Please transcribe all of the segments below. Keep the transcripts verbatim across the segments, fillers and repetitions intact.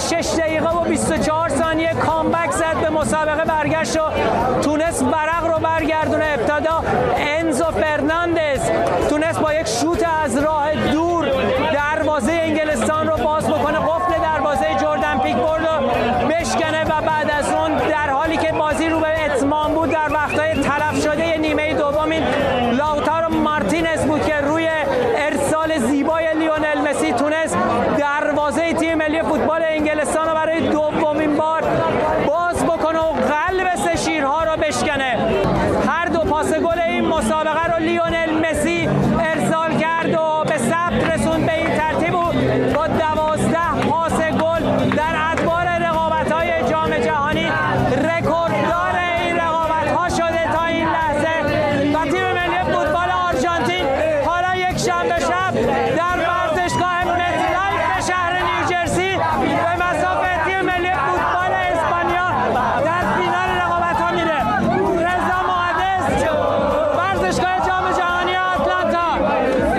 شش دقیقه و بیست و چهار ثانیه کامبک زد، به مسابقه برگشت و تونست ورق رو برگردونه. ابتدا انزو فرناندز تونست با یک شوت از راه دور دروازه انگلستان رو باز بکنه، قفل دروازه جردن پیکفورد رو بشکنه و بعد از اون در حالی که بازی رو به اتمام بود در وقتهای تلف شده نیمه دوم این لاوتارو مارتینز بود که روی ارسال زیبای لیونل مسی تونست دروازه تیم ملی فوتبال انگلستان رو برای دومین بار باز بکنه و قلب سه شیرها رو بشکنه. هر دو پاس گل این مسابقه رو لیونل مسی ارسال کرد و به ثبت رسوند. به این ترتیب با دوازده پاس گل در ادوار رقابت‌های جام جهانی رکورددار این رقابت‌ها شده تا این لحظه و تیم ملی فوتبال آرژانتین حالا یک شنبه شب در ورزشگاه مت‌لایف شهر نیوجرسی به مسابقه تیم ملی فوتبال اسپانیا در فینال رقابت‌ها میره. رضا معدس، ورزشگاه جام جهانی آتلانتا.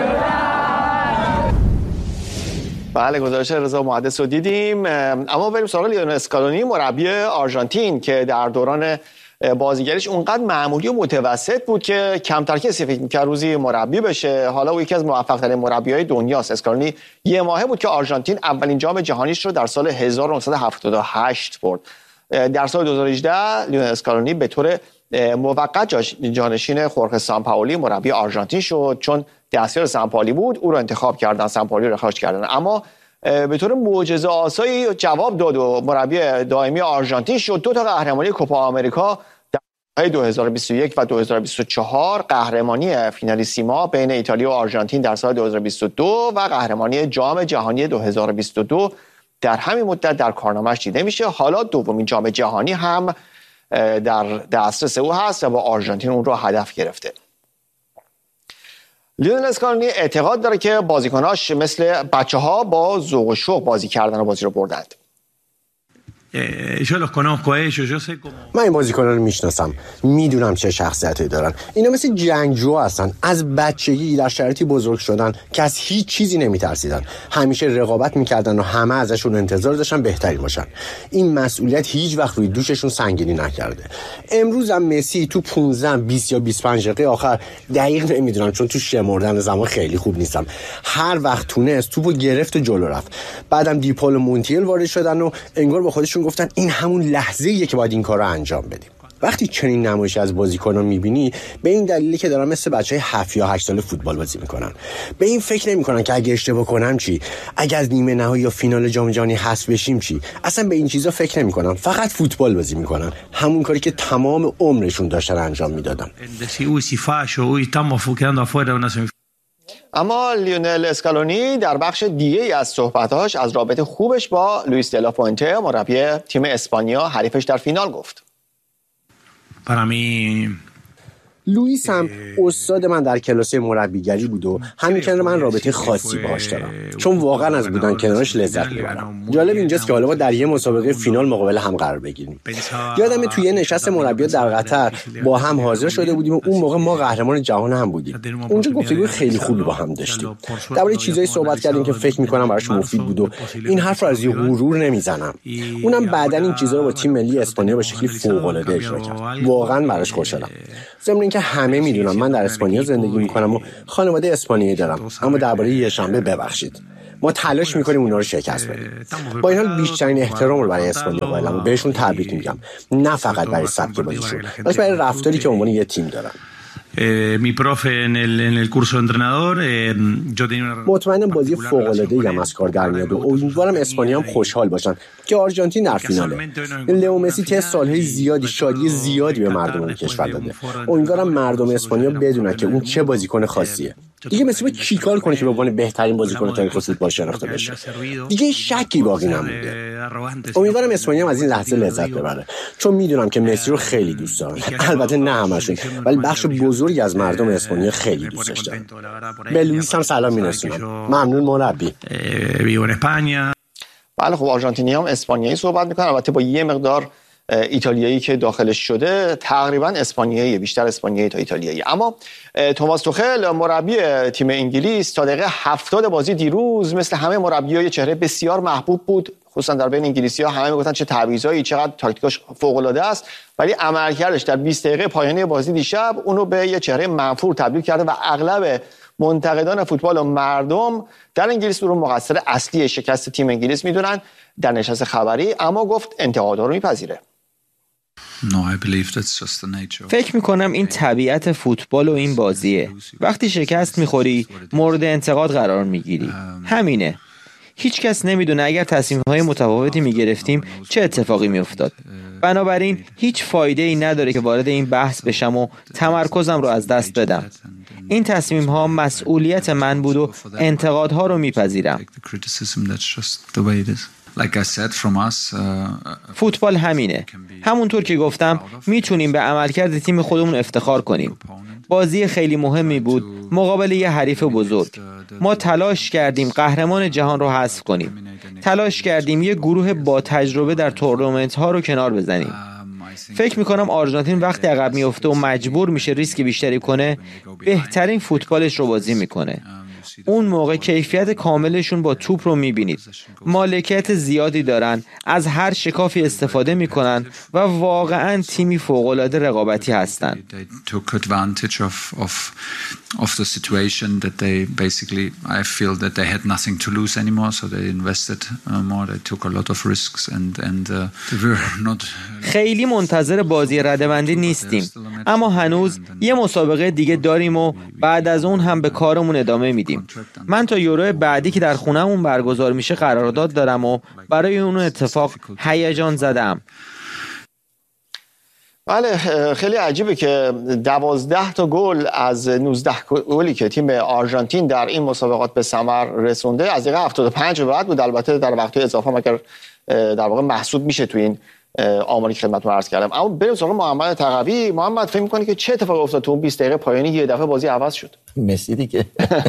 بله، گزارش رضا معدس رو دیدیم. اما بریم سراغ لیونل اسکالونی، مربی آرژانتین که در دوران بازیگریش اونقدر معمولی و متوسط بود که کمتر کسی فکر می‌کرد روزی مربی بشه. حالا او یکی از موفق‌ترین مربیای دنیاست. اسکالونی یه ماهه بود که آرژانتین اولین جام جهانیش رو در سال هزار و نهصد و هفتاد و هشت برد. در سال دو هزار و هجده لیونل اسکالونی به طور موقت جانشین خورخه سامپائولی مربی آرژانتین شد، چون دستیار سامپائولی بود او رو انتخاب کردن، سامپائولی رو اخراج کردن. اما به طور معجزه آسایی جواب داد و مربی دائمی آرژانتین شد. دو تا قهرمانی کوپا آمریکا در دو هزار و بیست و یک و دو هزار و بیست و چهار، قهرمانی فینالیسیما بین ایتالیا و آرژانتین در سال دو هزار و بیست و دو و قهرمانی جام جهانی دو هزار و بیست و دو در همین مدت در کارنامه‌اش دیده میشه. حالا دومین جام جهانی هم در دسترس او هست و با آرژانتین اون رو هدف گرفته. لیونل اسکالونی اعتقاد داره که بازیکناش مثل بچه‌ها با ذوق و شوق بازی کردن و بازی رو بردند. من این بازیکنان رو میشناسم، میدونم چه شخصیتی دارن. اینا مثل جنگجو هستن، از بچگی در شرایطی بزرگ شدن که از هیچ چیزی نمیترسیدن، همیشه رقابت میکردن و همه ازشون انتظار داشتن بهترین باشن. این مسئولیت هیچ وقت روی دوششون سنگینی نکرده. امروز هم مسی تو پانزده بیست یا بیست و پنج دقیقه آخر، دقیق نمیدونم چون تو شمردن زمان خیلی خوب نیستم، هر وقت تونست توپو گرفت و جلو رفت. بعدم دیپول و مونتیل وارد شدن و انگار با خودشون گفتن این همون لحظه‌ایه که باید این کار رو انجام بدیم. وقتی چنین نمایشی از بازیکنان می‌بینی، به این دلیلی که دارن مثل بچه‌های هفت یا هشت ساله فوتبال بازی می‌کنن. به این فکر نمی‌کنن که اگه اشتباه کنم چی، اگه از نیمه نهایی یا فینال جام جهانی حذف بشیم چی. اصلا به این چیزا فکر نمی‌کنن، فقط فوتبال بازی می‌کنن، همون کاری که تمام عمرشون داشتن انجام میدادن. اما لیونل اسکالونی در بخش دیگه از صحبتاش از رابطه خوبش با لوئیس دلا فوئنته، مربی تیم اسپانیا، حریفش در فینال گفت. لوئیس هم استاد من در کلاس مربیگری بود و همین کنار من رابطه خاصی باهاش دارم، چون واقعا از بودن کنارش لذت میبرم. جالب اینجاست که حالا ما در یه مسابقه فینال مقابل هم قرار بگیریم. یادمه توی یه نشست مربی‌ها در قطر با هم حاضر شده بودیم و اون موقع ما قهرمان جهان هم بودیم. اونجا گفتگوی خیلی خوبی با هم داشتیم، درباره چیزایی صحبت کردیم که فکر می‌کنم براش مفید بود و این حرف رو از یه غرور نمیزنم. اونم بعداً این چیزا رو با تیم ملی اسپانیا به شکلی فوق‌العاده اجرا کرد. واقعا براش خوشحالم. ضمن اینکه همه میدونم من در اسپانیا زندگی میکنم و خانواده اسپانیایی دارم، اما درباره یه شنبه ببخشید. ما تلاش میکنیم اونا رو شکست بدیم. با این حال بیشترین احترام رو برای اسپانیا قائلم و بهشون تبریک میگم، نه فقط برای سبک بازیشون، بلکه برای رفتاری که عنوان یه تیم دارن. mi profe en el en el curso de entrenador yo tenía una مطمئنم بازی فوق‌العاده‌ای هم از کار در میاد و امیدوارم اسپانیا هم خوشحال باشن که آرژانتین در فیناله. لئو مسی طی سالهای زیادی شادی زیادی به مردم کشور داده. امیدوارم مردم اسپانیا بدونن که اون چه بازیکن خاصیه. دیگه مسی باید چیکار کنه که به عنوان بهترین بازیکن تاریخ فوتبال شناخته بشه؟ دیگه شکی باقی نمونده. امیدوارم اسپانیا از این لحظه لذت ببره، چون میدونم که مسی رو خیلی دوست دارن. البته نه همشون، ولی بخش بزرگی از مردم اسپانیا خیلی دوستش دارن. به لوئیس هم سلام می‌رسونم. ممنون مربی. بله خب آرژانتینی هم اسپانیایی صحبت میکنن، البته با یه مقدار ایتالیایی که داخلش شده، تقریبا اسپانیایی، بیشتر اسپانیایی تا ایتالیایی. اما توماس توخل مربی تیم انگلیس تا دقیقه هفتاد بازی دیروز مثل همه مربیای چهره بسیار محبوب بود، خصوصا در بین انگلیسی‌ها همه میگفتن چه تعویضایی، چقدر تاکتیکاش فوق‌العاده است، ولی عملکردش در بیست دقیقه پایانی بازی دیشب اونو به یه چهره منفور تبدیل کرده و اغلب منتقدان فوتبال و مردم در انگلیس رو مقصر اصلی شکست تیم انگلیس میدونن در نشست خبری، اما گفت انتقادها رو میپذیره. فکر میکنم این طبیعت فوتبال و این بازیه. وقتی شکست میخوری مورد انتقاد قرار میگیری. همینه. هیچ کس نمیدونه اگر تصمیم‌های متفاوتی میگرفتیم چه اتفاقی میافتاد. بنابراین هیچ فایده ای نداره که وارد این بحث بشم و تمرکزم رو از دست بدم. این تصمیم‌ها مسئولیت من بود و انتقادها رو میپذیرم. فوتبال همینه. همونطور که گفتم میتونیم به عملکرد تیم خودمون افتخار کنیم. بازی خیلی مهمی بود مقابل یه حریف بزرگ. ما تلاش کردیم قهرمان جهان رو حذف کنیم. تلاش کردیم یه گروه با تجربه در تورنمنت ها رو کنار بزنیم. فکر میکنم آرژانتین وقتی عقب میفته و مجبور میشه ریسک بیشتری کنه، بهترین فوتبالش رو بازی میکنه. اون موقع کیفیت کاملشون با توپ رو میبینید. مالکیت زیادی دارن، از هر شکافی استفاده میکنن و واقعا تیمی فوق‌العاده رقابتی هستن. of the situation that they basically I feel that they had nothing to lose anymore, so they invested uh, more, they took a lot of risks and and uh, they were not. خیلی منتظر بازی رده‌بندی نیستیم، اما هنوز یه مسابقه دیگه داریم و بعد از اون هم به کارمون ادامه میدیم. من تا یورو بعدی که در خونه‌مون برگزار میشه قرارداد دارم و برای اون اتفاق هیجان زدم. بله، خیلی عجیبه که دوازده تا گل از نوزده گلی که تیم آرژانتین در این مسابقات به ثمر رسونده از دقیقه هفتاد و پنج به بعد بود. البته در وقت‌های اضافه مگر در واقع محسوب میشه تو این آماری که خدمتتون عرض کردم. اما بریم سراغ محمد تقوی. محمد فکر می‌کنی که چه اتفاقی افتاد تو اون بیست دقیقه پایانی یه دفعه بازی عوض شد؟ مسی دیگه.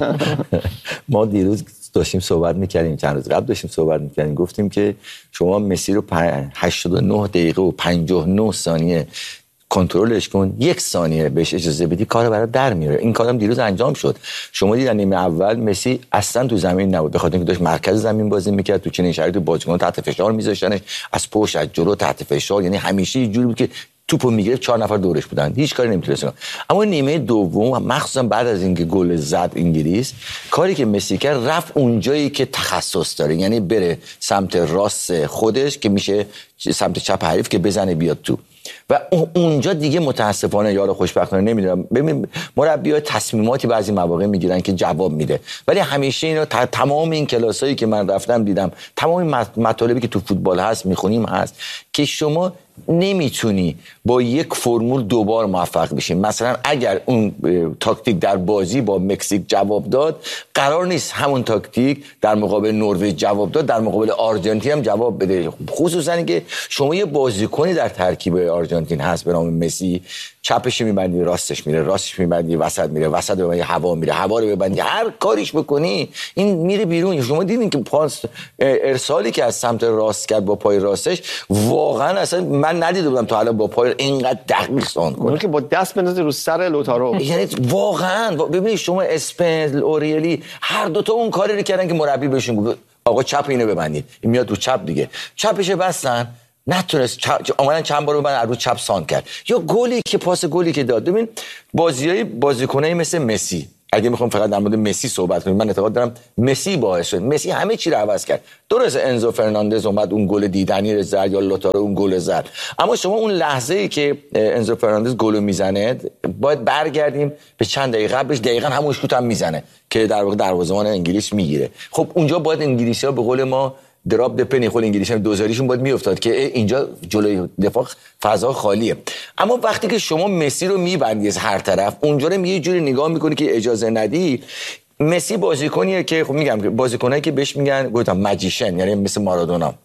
ما دیروز داشتیم صحبت می‌کردیم، چند روز قبل داشتیم صحبت می‌کردیم، گفتیم که شما مسی رو هشتاد و نه دقیقه و پنجاه و نه ثانیه کنترلش کن، یک ثانیه بهش اجازه بدی کار برات در میره. این کارم دیروز انجام شد. شما دیدن نیمه اول مسی اصلا تو زمین نبود، به خاطر اینکه داشت مرکز زمین بازی میکرد. تو چنین شرایطی بازیکن تحت فشار میذاشتنش، از پشت از جلو تحت فشار، یعنی همیشه یه جوری بود که توپو میگرفت چهار نفر دورش بودن، هیچ کاری نمیتونست کنه. اما نیمه دوم مخصوصا بعد از اینکه گل زد انگلیس، کاری که مسی کرد رفت اونجایی که تخصص داره، یعنی بره سمت راست خودش که میشه سمت چپ حریف که بزنه بیاد تو، و اونجا دیگه متاسفانه یا خوشبختانه نمیدونم، ببین مربی‌ها تصمیماتی بعضی مواقع میگیرن که جواب میده، ولی همیشه اینا تمام این کلاسایی که من رفتم دیدم، تمام مطالبی که تو فوتبال هست میخونیم هست که شما نمیتونی با یک فرمول دوبار موفق بشی. مثلا اگر اون تاکتیک در بازی با مکزیک جواب داد، قرار نیست همون تاکتیک در مقابل نروژ جواب داد در مقابل آرژانتین هم جواب بده. خصوصا اینکه شما یه بازیکنی در ترکیب آرژانتین هست به نام مسی، چپش میبندی راستش میره، راستش میبندی وسط میره، وسط ببندی هوا میره، هوا رو ببندی، هر کاریش بکنی این میره بیرون. شما دیدین که پاس ارسالی که از سمت راست کرد با پای راستش، واقعا اصلا من ندیده بودم تا حالا با پای اینقدر دقیق سان کنه که با دست بندازه رو سر لوتارو. یعنی واقعا ببینید شما اسپنز اوریلی هر دو تا اون کاری رو کردن که مربی بهشون گفت آقا چپ اینو ببندید، این میاد رو چپ دیگه، چپش بستن نتونست اومدن چند بار ببندن رو چپ سان کرد. یا گلی که پاس گلی که داد، ببین بازیای بازیکنایی مثل مسی، اگه میخوام فقط در مورد مسی صحبت کنیم، من اعتقاد دارم مسی باعث شد، مسی همه چی رو عوض کرد. درست انزو فرناندز اومد اون گل دیدنی رو زد یا لوتارو اون گل زد، اما شما اون لحظه‌ای که انزو فرناندز گل میزنه باید برگردیم به چند دقیقه قبلش، دقیقاً همون شوت هم میزنه که در واقع دروازه‌بان انگلیس میگیره. خب اونجا باید انگلیسی‌ها به قول ما دراپ د پنی، خود انگلیسی هم دوزاریشون باید میافتاد که اینجا جلوی دفاع فضا خالیه. اما وقتی که شما مسی رو میبندی از هر طرف، اونجا رو یه جوری نگاه میکنی که اجازه ندی. مسی بازیکنیه که خب میگم که بازیکنایی که بهش میگن گفتم ماجیشن، یعنی مثل مارادونا.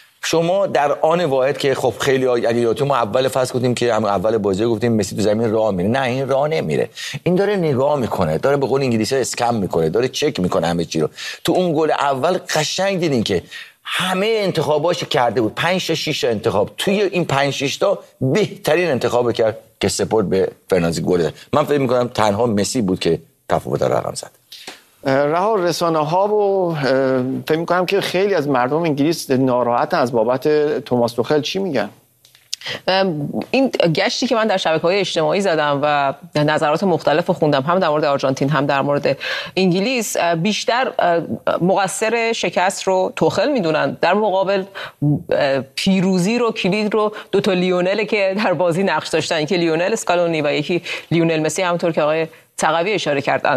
شما در آن واحد که خب خیلی اگه یادتون ما اول فصل گفتیم که هم اول بازی گفتیم مسی تو زمین راه میره، نه این راه نمیره، این داره نگاه میکنه، داره به قول انگلیسی اسکم میکنه، داره چک میکنه همه چی رو. تو اون گل اول قشنگ دیدین که همه انتخاباشو کرده بود، پنج تا شش انتخاب، توی این پنج شش تا بهترین انتخاب کرد که سپورت به فرناندز گل زد. من فکر می‌کنم تنها مسی بود که تفاوت رقم زد. رها رسانه ها و فکر می‌کنم که خیلی از مردم انگلیس ناراحتن از بابت توماس توخل. چی میگن؟ این گشتی که من در شبکه‌های اجتماعی زدم و نظرات مختلف خوندم، هم در مورد آرژانتین هم در مورد انگلیس، بیشتر مقصر شکست رو توخل میدونن، در مقابل پیروزی رو کلید رو دو تا لیونل که در بازی نقش داشتن، یکی لیونل اسکالونی و یکی لیونل مسی، همونطور که آقای تقوی اشاره کردن.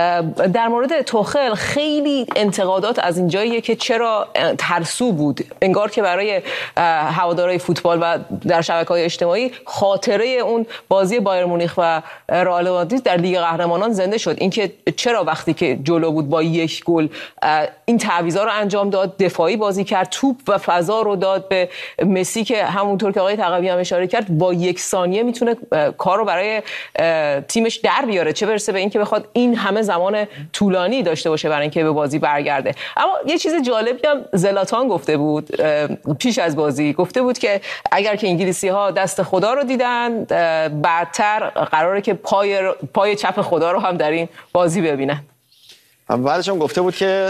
در مورد توخل خیلی انتقادات از این جاییه که چرا ترسو بود، انگار که برای هوادارهای فوتبال و در شبکه‌های اجتماعی خاطره اون بازی بایر مونیخ و رئال مادرید در لیگ قهرمانان زنده شد. اینکه چرا وقتی که جلو بود با یک گل این تعویضا رو انجام داد، دفاعی بازی کرد، توپ و فضا رو داد به مسی که همونطور که آقای تقوی هم اشاره کرد با یک ثانیه میتونه کار رو برای تیمش در بیاره، چه برسه به این که بخواد این همه زمان طولانی داشته باشه برای اینکه به بازی برگرده. اما یه چیز جالبی هم زلاتان گفته بود پیش از بازی، گفته بود که اگر که انگلیسی‌ها دست خدا رو دیدن، بعدتر قراره که پای پای چپ خدا رو هم در این بازی ببینن. بعدش هم گفته بود که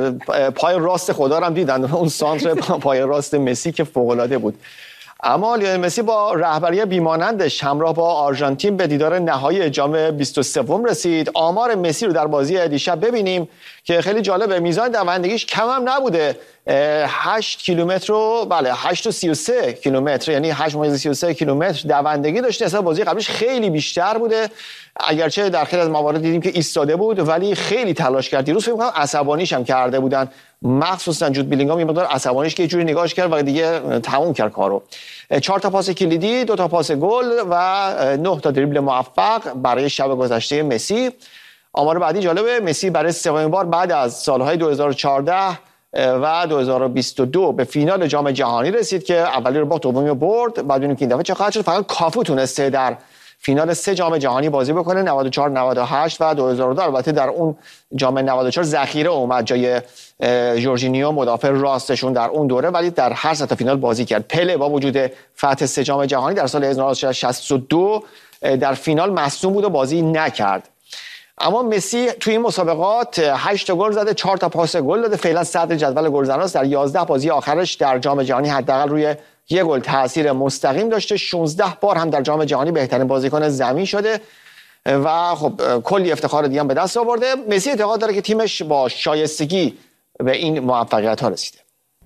پای راست خدا رو هم دیدن، اون سانتر پای راست مسی که فوق‌العاده بود. اما لیونل مسی با رهبری بیمانندش همراه با آرژانتین به دیدار نهایی جام بیست و سه رسید. آمار مسی رو در بازی دیشب ببینیم که خیلی جالبه، میزان دوندگیش کم هم نبوده، هشت کیلومتر رو بله هشت و سی و سه کیلومتر، یعنی هشت ممیز سی و سه کیلومتر دوندگی داشته. حساب بازی قبلش خیلی بیشتر بوده، اگرچه در خیلی از موارد دیدیم که ایستاده بود ولی خیلی تلاش کرد. دیروز فکر می‌کنم عصبانیش هم کرده بودن، مخصوصا جود بیلینگام یه مقدار عصبانیش که یه جوری نگاهش کرد و دیگه تموم کرد کارو. چهار تا پاس کلیدی، دو تا پاس گل و نه تا دریبل موفق برای شب گذشته مسی. آمار بعدی جالبه، مسی برای سومین بار بعد از سالهای دو هزار و چهارده و دو هزار و بیست و دو به فینال جام جهانی رسید که اولی رو با دومی رو برد. بعد ببینیم که این دفعه چه خواهد شد. فقط کافو تونسته در فینال سه جام جهانی بازی بکنه، نود و چهار، نود و هشت و دو هزار و دو. البته در اون جام نود و چهار ذخیره اومد جای جورجینیو مدافع راستشون در اون دوره، ولی در هر سه تا فینال بازی کرد. پله با وجود فتح سه جام جهانی در سال هزار و نهصد و شصت و دو در فینال مصدوم بود و بازی نکرد. اما مسی توی این مسابقات هشت گل زده، چهار تا پاس گل داده، فعلا صدر جدول گلزناست. در یازده بازی آخرش در جام جهانی حداقل روی یک گل تاثیر مستقیم داشته. شانزده بار هم در جام جهانی بهترین بازیکن زمین شده و خب کلی افتخار دیگه هم به دست آورده. مسی اعتقاد داره که تیمش با شایستگی به این موفقیت ها رسیده.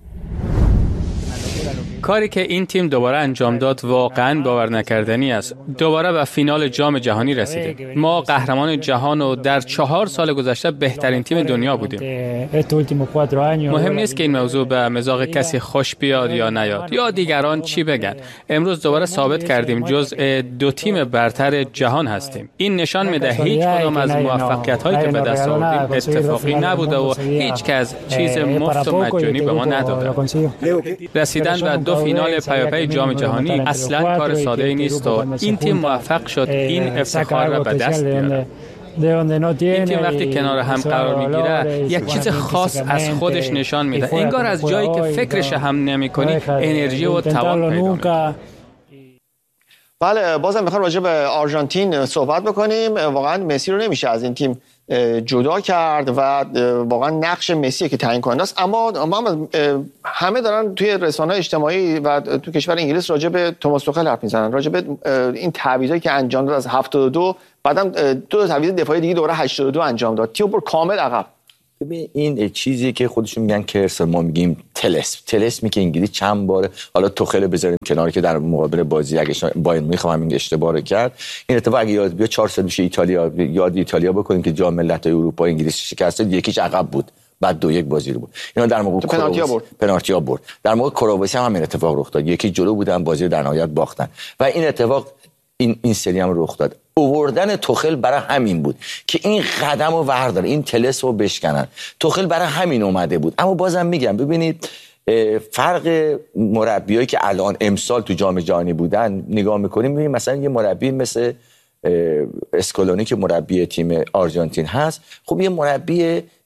کاری که این تیم دوباره انجام داد واقعاً باور نکردنی است. دوباره به فینال جام جهانی رسیده. ما قهرمان جهان و در چهار سال گذشته بهترین تیم دنیا بودیم. مهم نیست که این موضوع به مذاق کسی خوش بیاد یا نیاد یا دیگران چی بگن. امروز دوباره ثابت کردیم جزء دو تیم برتر جهان هستیم. این نشان میده هیچ کدام از موفقیت هایی که به دست آوردیم اتفاقی نبوده و هیچ کس چیز مفت و مجانی به ما نداده. رسیدن به دو فینال پیاپی جام جهانی اصلا کار ساده ای نیست و این تیم موفق شد این افتخار را به دست بیاره. این تیم وقتی کنار هم قرار میگیره یک چیز خاص از خودش نشان میده، انگار از جایی که فکرش هم نمی‌کنی انرژی و توان پیدا می‌کنی. بله، بازم میخوام راجع به آرژانتین صحبت بکنیم. واقعا مسی رو نمیشه از این تیم جدا کرد و واقعا نقش مسی که تعیین کننده است. اما همه دارن توی رسانه‌های اجتماعی و تو کشور انگلیس راجع به توماس توخل حرف میزنن، راجع به این تعویضایی که انجام داد از هفتاد و دو، بعدم دو تعویض دفاعی دیگه دوره هشتاد و دو انجام داد. تیم بر کامل عقب. ببین این چیزی که خودشون میگن کرس، ما میگیم تلسم. تلسمی که انگلیس چند بار، حالا توخل بذاریم کنار که در مقابل بازی اگه بایر میخوام این اشتباه رو کرد، این اتفاق اگه یاد بیا چهار سال پیش ایتالیا، یاد ایتالیا بکنیم که جام ملت‌های اروپا انگلیس شکست، یکیش عقب بود بعد دو یک بازی رو بود. اینا در موقع پنالتی برد پنالتی برد در موقع کرواسی هم همین اتفاق رخ داد، یکی جلو بودن بازی در نهایت باختن و این اتفاق این این سری هم رخ داد. آوردن توخل برای همین بود که این قدم رو ورداره، این تلس رو بشکنن. توخل برای همین اومده بود. اما بازم میگم ببینید فرق مربیایی که الان امسال تو جام جهانی بودن نگاه میکنیم، میبینیم مثلا یه مربی مثل اسکالونی که مربی تیم آرژانتین هست، خب یه مربی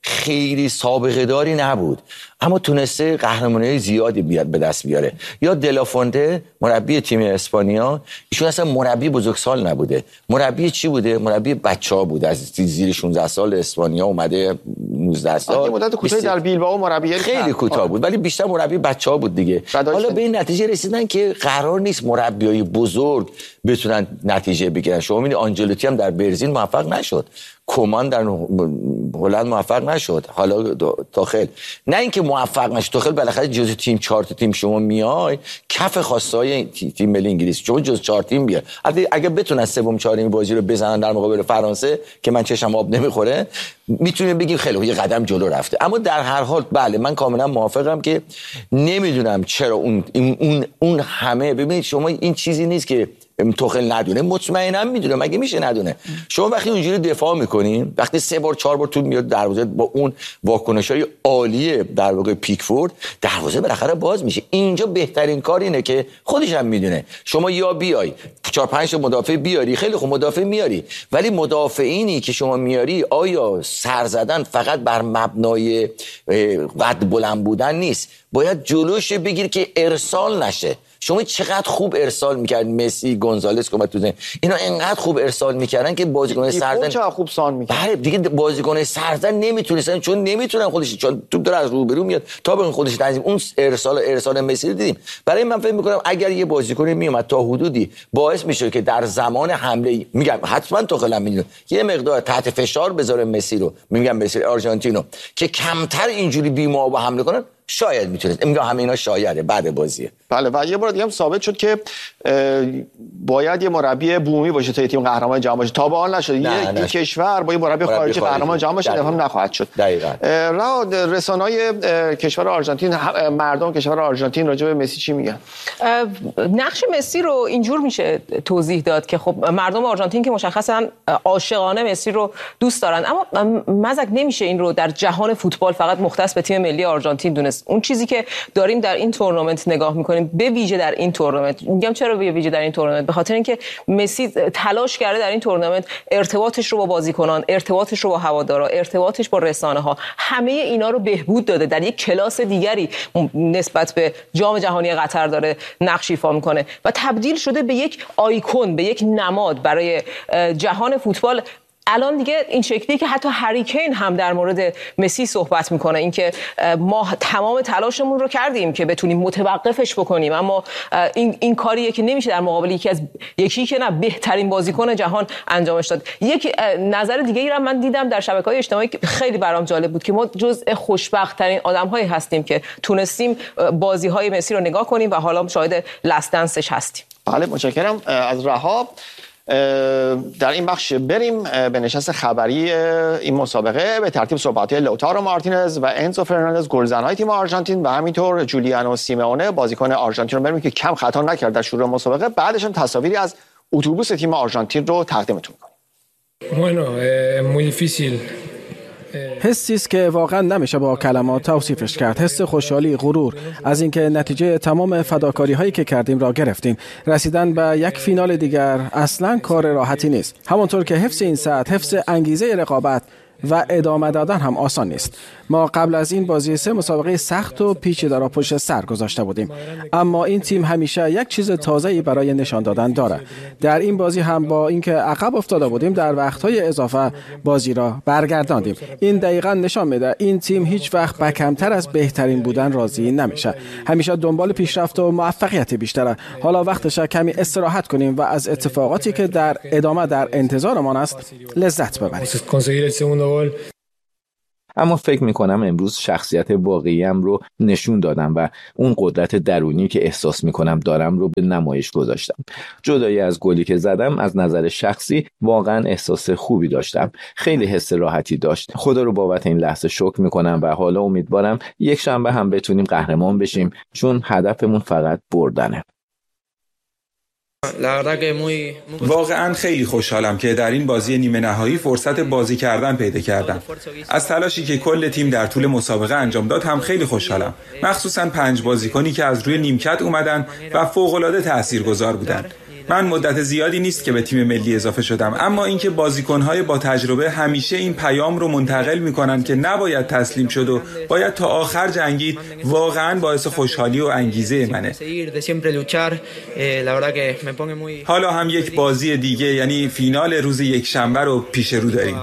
خیلی سابقه داری نبود، اما تونسته قهرمانی زیادی بیاد به دست بیاره. یا دلافونته مربی تیم اسپانیا، ایشون اصلا مربی بزرگسال نبوده، مربی چی بوده؟ مربی بچه‌ها بود، از زیر شانزده سال اسپانیا اومده نوزده سال. مدت کوتاهی در بیلبائو مربی خیلی کوتاه بود ولی بیشتر مربی بچه‌ها بود دیگه. حالا به این نتیجه رسیدن که قرار نیست مربیای بزرگ بتونن نتیجه بگیرن. شما می‌بینید آنجلوتی هم در برزیل موفق نشد، کومان در هلند موفق نشد، حالا داخل نه اینکه موفق نشد، داخل بالاخره جز تیم چهار تا تیم شما میای کف خواستای تیم ملی انگلیس، شما جز چهار تیم بیاد. اگه بتونن سوم چهارمی بازی رو بزنن در مقابل فرانسه که من چشم آب نمیخوره، میتونیم بگیم خیلی یه قدم جلو رفته. اما در هر حال بله من کاملا موافقم که نمیدونم چرا اون اون اون همه، ببینید شما این چیزی نیست که توخل ندونه، مطمئنم میدونه، مگه میشه ندونه؟ شما وقتی اونجوری دفاع میکنین، وقتی سه بار چهار بار توپ میاد دروازه با اون واکنشای عالی در واقع پیکفورد، دروازه بالاخره باز میشه. اینجا بهترین کار اینه که خودش هم میدونه شما یا بیای چهار پنج تا مدافع بیاری، خیلی خوب مدافع میاری، ولی مدافعینی که شما میاری آیا سر زدن فقط بر مبنای قد بلند بودن نیست، باید جلوش بگیر که ارسال نشه. شما چقدر خوب ارسال میکرد مسی، گونزالس که اومد تو زمین، اینا اینقدر خوب ارسال میکردن که بازیکن سرزن چقدر خوب سان میکرد. بله دیگه بازیکن سرزن نمیتونستن، چون نمیتونن خودش، چون توپ داره از روبرو میاد تا به خودش تنظیم. اون ارسال ارسال مسی رو دیدیم. برای من فکر میکنم اگر یه بازیکن میومد تا حدودی باعث میشه که در زمان حمله، میگم حتما تو خیلی میدونه، یه مقدار تحت فشار بذاره مسی رو، میگم مسی آرژانتینو، که کمتر اینجوری بی‌موقع حمله کنن، شاید میتونست. میگم همه اینا شایده بعد بازیه. بله و یه بار دیگه هم ثابت شد که باید یه مربی بومی باشه تا تیم قهرمان جهان باشه. تا به حال نشد. یه کشور با یه مربی خارجی قهرمان جهان باشه، هم نخواهد شد. دقیقاً. راه رسانه‌های کشور آرژانتین، مردم کشور آرژانتین راجع به مسی چی میگن؟ نقش مسی رو اینجور میشه توضیح داد که خب مردم آرژانتین که مشخصاً عاشقانه مسی رو دوست دارن، اما مزک نمیشه این رو در جهان فوتبال فقط مختص به تیم ملی آرژانتین دونست. اون چیزی که داریم در این تورنمنت نگاه میکنیم، به ویژه در این تورنمنت، میگم چرا به ویژه در این تورنمنت، به خاطر اینکه مسی تلاش کرده در این تورنمنت ارتباطش رو با بازیکنان، ارتباطش رو با هوادارا، ارتباطش با رسانه ها، همه اینا رو بهبود داده. در یک کلاس دیگری نسبت به جام جهانی قطر داره نقش ایفا میکنه و تبدیل شده به یک آیکون، به یک نماد برای جهان فوتبال. الان دیگه این شکلی که حتی هری کین هم در مورد مسی صحبت میکنه، اینکه ما تمام تلاشمون رو کردیم که بتونیم متوقفش بکنیم، اما این این کاریه که نمیشه در مقابل یکی از یکی که نه بهترین بازیکن جهان انجامش داد. یک نظر دیگه ای رو من دیدم در شبکه‌های اجتماعی که خیلی برام جالب بود که ما جزء خوشبخت ترین آدم‌هایی هستیم که تونستیم بازی‌های مسی رو نگاه کنیم و حالا شاهد لاست دنسش هستیم. بله متشکرم از رهاب. در این بخش بریم به نشست خبری این مسابقه. به ترتیب صحبت‌های لوتارو مارتینز و انزو فرناندز گلزن‌های تیم آرژانتین و همینطور جولیانو سیمئونه بازیکن آرژانتین رو بریم که کم خطا نکرد در شروع مسابقه. بعدش هم تصاویری از اتوبوس تیم آرژانتین رو تقدیمتون می‌کنیم. Bueno, es muy difícil. حسی است که واقعا نمیشه با کلمات توصیفش کرد. حس خوشحالی، غرور از اینکه نتیجه تمام فداکاری هایی که کردیم را گرفتیم. رسیدن به یک فینال دیگر اصلا کار راحتی نیست. همونطور که حفظ این سطح، حفظ انگیزه رقابت و ادامه دادن هم آسان نیست. ما قبل از این بازی سه مسابقه سخت و پیچیده را پشت سر گذاشته بودیم، اما این تیم همیشه یک چیز تازه‌ای برای نشان دادن داره. در این بازی هم با اینکه عقب افتاده بودیم، در وقت‌های اضافه بازی را برگرداندیم. این دقیقاً نشان میده این تیم هیچ وقت به کمتر از بهترین بودن راضی نمیشه. همیشه دنبال پیشرفت و موفقیت بیشتره. حالا وقتشه کمی استراحت کنیم و از اتفاقاتی که در ادامه در انتظارمان است لذت ببریم. اما فکر میکنم امروز شخصیت واقعیم رو نشون دادم و اون قدرت درونی که احساس میکنم دارم رو به نمایش گذاشتم. جدای از گلی که زدم، از نظر شخصی واقعا احساس خوبی داشتم. خیلی حس راحتی داشت. خدا رو بابت این لحظه شکر میکنم و حالا امیدوارم یک شنبه هم بتونیم قهرمان بشیم، چون هدفمون فقط بردنه. واقعا خیلی خوشحالم که در این بازی نیمه نهایی فرصت بازی کردن پیدا کردم. از تلاشی که کل تیم در طول مسابقه انجام داد هم خیلی خوشحالم، مخصوصا پنج بازیکنی که از روی نیمکت اومدن و فوق‌العاده تاثیرگذار بودن. من مدت زیادی نیست که به تیم ملی اضافه شدم، اما اینکه بازیکن‌های با تجربه همیشه این پیام رو منتقل می‌کنن که نباید تسلیم شد و باید تا آخر جنگید، واقعاً باعث خوشحالی و انگیزه منه. حالا هم یک بازی دیگه یعنی فینال روز یکشنبه رو پیش رو داریم.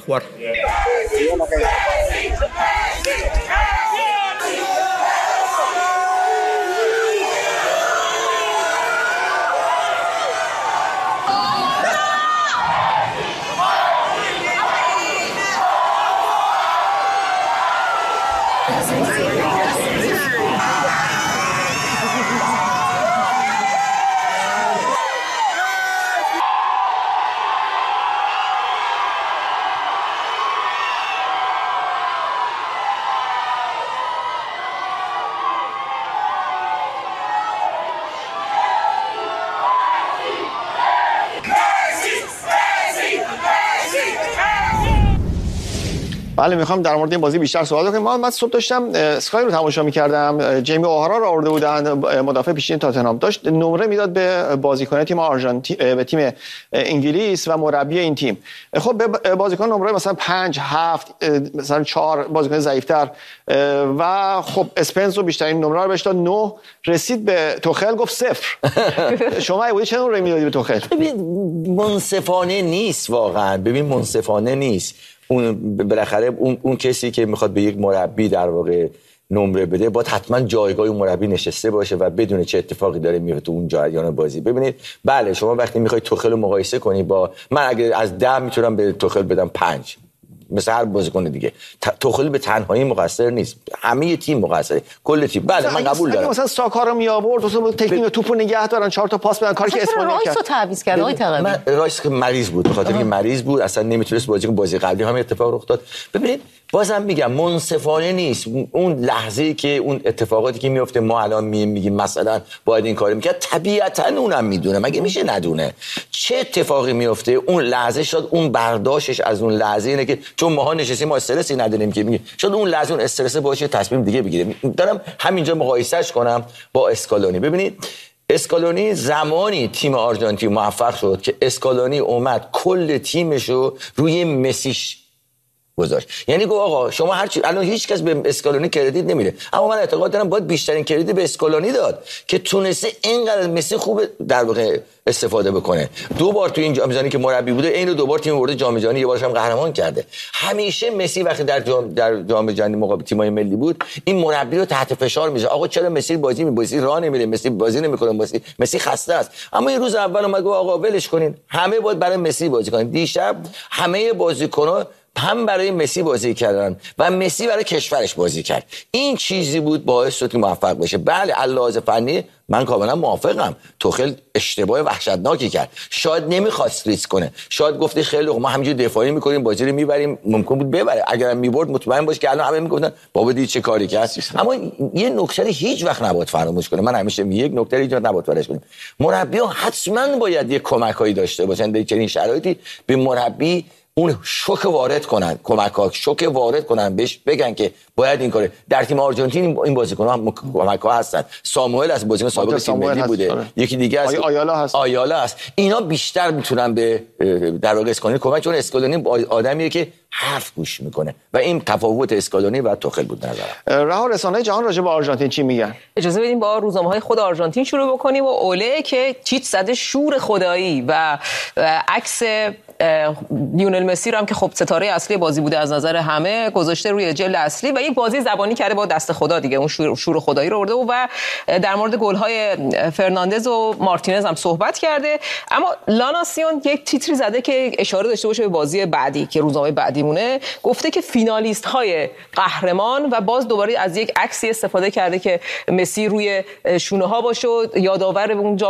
بله، میخوام در مورد این بازی بیشتر صحبت کنیم. ما من صبح داشتم اسکای رو تماشا می‌کردم، جیمی اوهارا رو آورده بودن، مدافع پیشین تاتنهام، داشت نمره میداد به بازیکن تیم آرژانتین، به تیم انگلیس و مربی این تیم. خب به بازیکن نمره مثلا پنج، هفت، مثلا چهار، بازیکن ضعیف‌تر، و خب اسپنس رو بیشترین نمره رو بهش داد، نه. رسید به توخل گفت صفر. شما اگه بودی چه نمره میدادی به توخل؟ ببین منصفانه نیست واقعا، ببین منصفانه نیست. اون بالاخره اون اون کسی که میخواد به یک مربی در واقع نمره بده باید حتما جایگاه مربی نشسته باشه و بدونه چه اتفاقی داره میفته تو اون جریان بازی. ببینید بله شما وقتی میخوای توخل رو مقایسه کنی با من، اگه از ده میتونم به توخل بدم پنج، مثل هر بازیکن دیگه. توخل به تنهایی مقصر نیست، همه تیم مقصره، کل تیم. بله من قبول دارم. مثلا ساکا رو می آورد، مثلا تکنیک توپو نگه دارن، چهار تا پاس بدن، کاری که اسپانیا کرد. رایس رو تعویض کرد آقای تقوی. من رایس که مریض بود، به خاطر اینکه مریض بود اصلا نمیتونست بازی کنه. بازی قبلی هم اتفاق رخ داد. ببینید بازم میگم منصفانه نیست. اون لحظه‌ای که اون اتفاقاتی که میفته ما الان میگیم مثلا باید این کارو میکرد، طبیعتاً اونم میدونه، مگه میشه ندونه چه اتفاقی میفته. اون لحظه شد اون برداشتش از اون لحظه اینه که چون ماها نشستیم ما استرسی نداریم که میگه شاید اون لحظه اون استرس باشه تصمیم دیگه بگیره. دارم همینجا مقایسهش کنم با اسکالونی. ببینید اسکالونی زمانی تیم آرژانتین موفق شد که اسکالونی اومد کل تیمشو روی مسیش گذاشت. یعنی گفت آقا شما هر چی، الان هیچ کس به اسکالونی کردیت نمیده، اما من اعتقاد دارم باید بیشترین کردیت به اسکالونی داد که تونسته اینقدر مسی خوب در واقع استفاده بکنه. دو بار تو این جام جهانی که مربی بوده اینو دو بار تیم برده جام جهانی، یه بارش هم قهرمان کرده. همیشه مسی وقتی در جام در جام جهانی مقابل تیم‌های ملی بود این مربی رو تحت فشار میذاره، آقا چرا مسی بازی می‌بازی راه نمیره، مسی بازی نمی‌کنه، مسی مسی خسته است. اما این روز اول اومد گفت آقا ولش کنین، همه باید برای مسی بازی کنن. دیشب همه بازیکن‌ها هم برای مسی بازی کردن و مسی برای کشورش بازی کرد. این چیزی بود باعث شد که موفق بشه. بله علاوه فنی من کاملا موافقم، توخل اشتباه وحشتناکی کرد، شاید نمیخواست ریسک کنه، شاید گفته خیلی ما همینجوری دفاعی میکنیم بازی رو میبریم، ممکن بود ببره، اگرم میبرد مطمئن باش که الان همه میگفتن بابا دید چه کاری کرد. اما یه نکته هیچ وقت نباید فراموش کنه، من همیشه میگم یک نکته هیچ وقت نباید فراموش کنیم، مربی‌ها حتما باید یه کمکایی داشته باشن در چنین شرایطی به مربی اون شوک وارد کنن، کمک‌ها شوک وارد کنن، بهش بگن که باید این کاره. در تیم آرژانتین این بازیکن‌ها هم کمک‌ها هستن. ساموئل از بازیکن سابق تیم ملی بوده، هست. یکی دیگه است آیالا هست. آیالا هست. اینا بیشتر میتونن به در واقع اسکالونی کمک، چون اسکالونی آدمیه که حرف گوش میکنه و این تفاوت اسکالونی و توخل بود نظرم. رها رسانه‌های جهان راجع به آرژانتین چی میگن؟ اجازه بدیم با روزنامه‌های خود آرژانتین شروع بکنیم و اوله که چیت زده شور خدایی و عکس لیونل مسی رو هم که خب ستاره اصلی بازی بوده از نظر همه گذاشته روی جلد اصلی و یک بازی زبانی کرده با دست خدا دیگه، اون شور, شور خدایی رو آورده و در مورد گل‌های فرناندز و مارتینز هم صحبت کرده. اما لاناسیون یک تیتری زده که اشاره داشته باشه به بازی بعدی که روزنامه بعدی مونه، گفته که فینالیست های قهرمان و باز دوباره از یک عکسی استفاده کرده که مسی روی شونه ها باشه، یادآور اون